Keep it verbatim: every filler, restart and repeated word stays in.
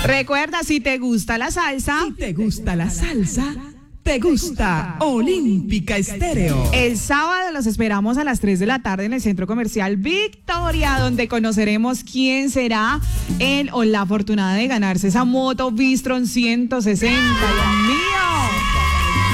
Recuerda, si te gusta la salsa, Si te gusta la salsa, te gusta Olímpica Estéreo. el sábado los esperamos a las tres de la tarde en el Centro Comercial Victoria, donde conoceremos quién será el o la afortunada de ganarse esa moto Vistron ciento sesenta. Dios mío.